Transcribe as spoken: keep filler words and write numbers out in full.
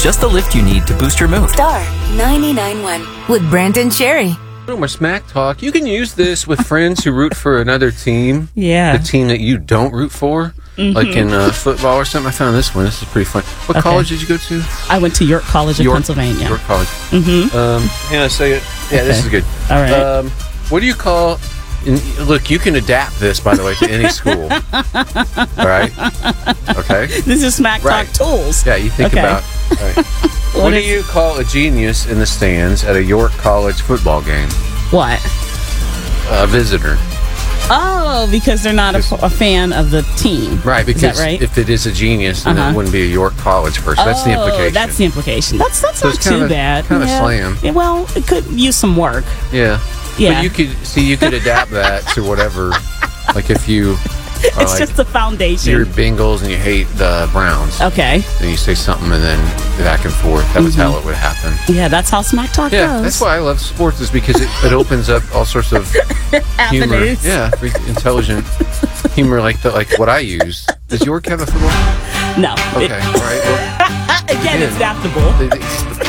just the lift you need to boost your mood. Star ninety-nine point one with Brandon Cherry. More smack talk. You can use this with friends who root for another team. Yeah. The team that you don't root for. Mm-hmm. Like in uh, football or something. I found this one. This is pretty fun. What okay. college did you go to? I went to York College of York, Pennsylvania. York College. Mm-hmm. Um, hang on a second. Yeah, okay. This is good. All right. Um, what do you call... And look, you can adapt this, by the way, to any school. All right? Okay? This is Smack right. Talk Tools. Yeah, you think okay. about... All right. what what do you call a genius in the stands at a York College football game? What? A visitor. Oh, because they're not a, a fan of the team. Right, because is that right? if it is a genius, then uh-huh. it wouldn't be a York College person. Oh, that's the implication. That's the implication. That's, that's so not too kinda, bad. Kind of yeah. slam. Yeah, well, it could use some work. Yeah. Yeah. But you could see you could adapt that to whatever. Like if you are it's like, just the foundation. You're Bengals and you hate the Browns. Okay. Then you say something and then back and forth. That was mm-hmm. how it would happen. Yeah, that's how Smack Talk yeah, goes. That's why I love sports, is because it, it opens up all sorts of humor. Yeah, intelligent humor like the, like what I use. Does York have a football? No. Okay. It, all right. Well, again, it's adaptable. It, it's,